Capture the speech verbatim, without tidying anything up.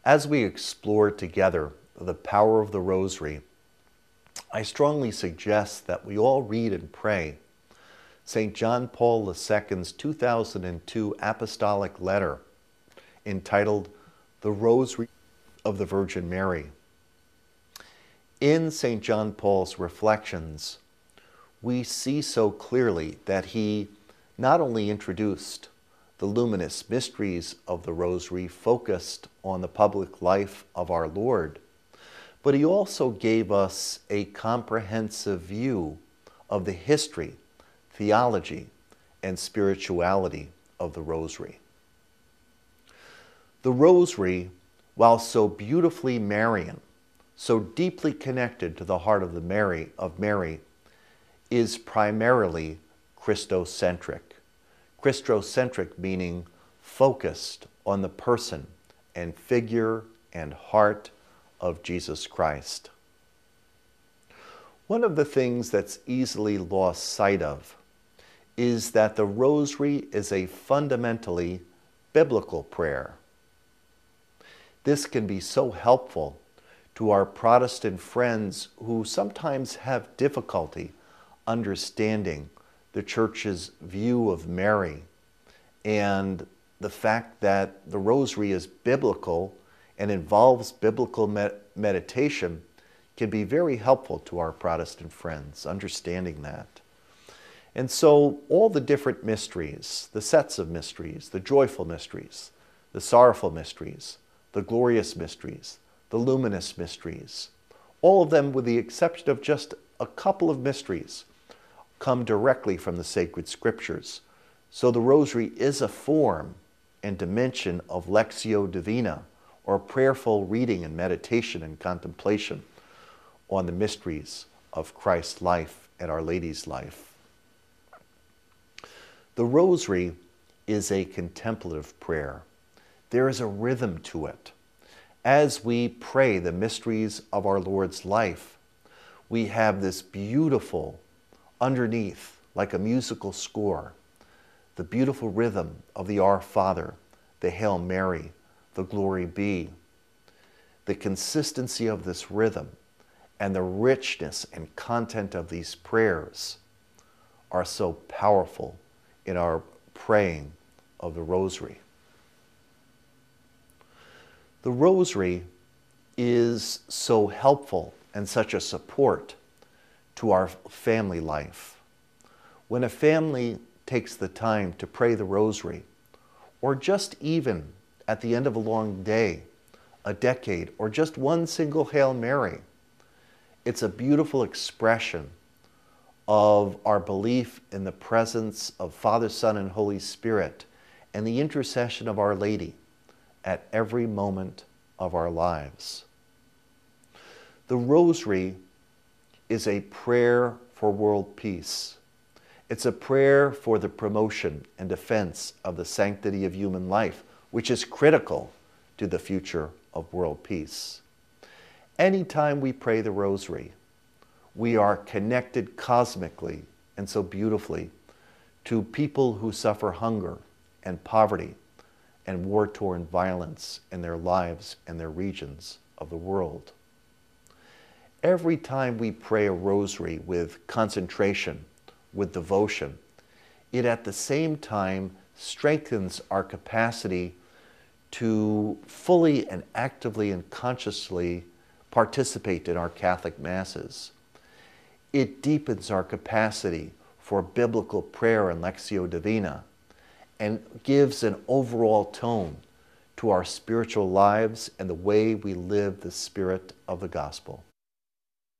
As we explore together the power of the Rosary, I strongly suggest that we all read and pray Saint John Paul the Second's two thousand two apostolic letter entitled The Rosary of the Virgin Mary. In Saint John Paul's reflections, we see so clearly that he not only introduced the luminous mysteries of the Rosary focused on the public life of our Lord, but he also gave us a comprehensive view of the history, theology, and spirituality of the Rosary. The Rosary, while so beautifully Marian, so deeply connected to the heart of the Mary of Mary, is primarily Christocentric. Christocentric meaning focused on the person and figure and heart of Jesus Christ. One of the things that's easily lost sight of is that the Rosary is a fundamentally biblical prayer. This can be so helpful to our Protestant friends who sometimes have difficulty understanding the Church's view of Mary and the fact that the Rosary is biblical and involves biblical med meditation can be very helpful to our Protestant friends, understanding that. And so all the different mysteries, the sets of mysteries, the joyful mysteries, the sorrowful mysteries, the glorious mysteries, the luminous mysteries, all of them with the exception of just a couple of mysteries, come directly from the sacred scriptures. So the Rosary is a form and dimension of Lectio Divina, or prayerful reading and meditation and contemplation on the mysteries of Christ's life and Our Lady's life. The Rosary is a contemplative prayer. There is a rhythm to it. As we pray the mysteries of our Lord's life, we have this beautiful underneath, like a musical score, the beautiful rhythm of the Our Father, the Hail Mary, the Glory Be. The consistency of this rhythm and the richness and content of these prayers are so powerful in our praying of the Rosary. The Rosary is so helpful and such a support to our family life. When a family takes the time to pray the Rosary, or just even at the end of a long day, a decade, or just one single Hail Mary, it's a beautiful expression of our belief in the presence of Father, Son, and Holy Spirit and the intercession of Our Lady at every moment of our lives. The Rosary is a prayer for world peace. It's a prayer for the promotion and defense of the sanctity of human life, which is critical to the future of world peace. Anytime we pray the Rosary, we are connected cosmically and so beautifully to people who suffer hunger and poverty and war-torn violence in their lives and their regions of the world. Every time we pray a Rosary with concentration, with devotion, it at the same time strengthens our capacity to fully and actively and consciously participate in our Catholic Masses. It deepens our capacity for biblical prayer and Lectio Divina and gives an overall tone to our spiritual lives and the way we live the spirit of the gospel.